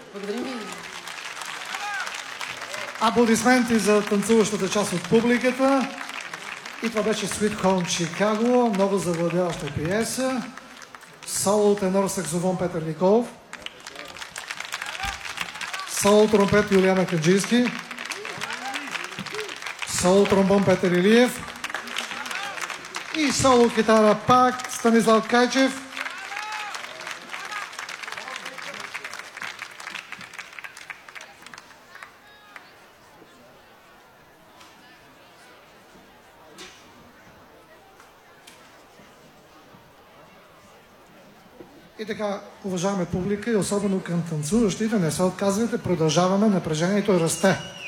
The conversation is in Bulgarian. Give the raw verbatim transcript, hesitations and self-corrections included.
Благодарим ви. Аплодисменти за танцуващата част от публиката. И това беше Sweet Home Chicago, много завладяваща пиеса. Соло тенор саксофон Петър Николов. Соло тромпет Юлиана Канджийски. Соло тромбон Петър Илиев. И соло китара пак Станислав Кайчев. И така, уважаемая публика и особено към танцуващите, не се отказвайте, продължаваме, напрежението расте.